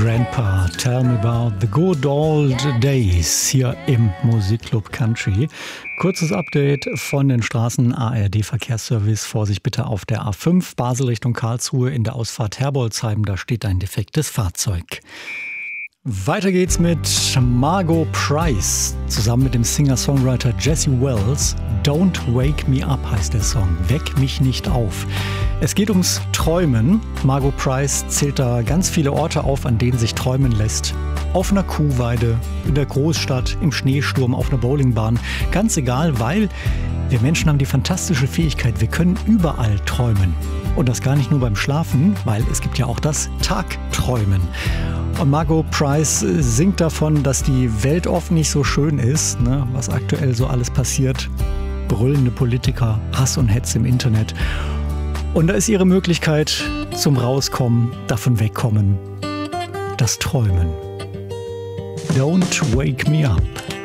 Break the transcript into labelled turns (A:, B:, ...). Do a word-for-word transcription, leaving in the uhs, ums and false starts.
A: Grandpa, tell me about the good old days hier im Musikclub Country. Kurzes Update von den Straßen. A R D-Verkehrsservice. Vorsicht bitte auf der A fünf, Basel Richtung Karlsruhe in der Ausfahrt Herbolzheim. Da steht ein defektes Fahrzeug. Weiter geht's mit Margo Price zusammen mit dem Singer-Songwriter Jesse Wells. Don't Wake Me Up heißt der Song. Weck mich nicht auf. Es geht ums Träumen. Margo Price zählt da ganz viele Orte auf, an denen sich träumen lässt. Auf einer Kuhweide, in der Großstadt, im Schneesturm, auf einer Bowlingbahn. Ganz egal, weil wir Menschen haben die fantastische Fähigkeit, wir können überall träumen. Und das gar nicht nur beim Schlafen, weil es gibt ja auch das Tagträumen. Und Margo Price singt davon, dass die Welt oft nicht so schön ist, ne, was aktuell so alles passiert. Brüllende Politiker, Hass und Hetze im Internet. Und da ist ihre Möglichkeit zum Rauskommen, davon wegkommen, das Träumen. Don't wake me up.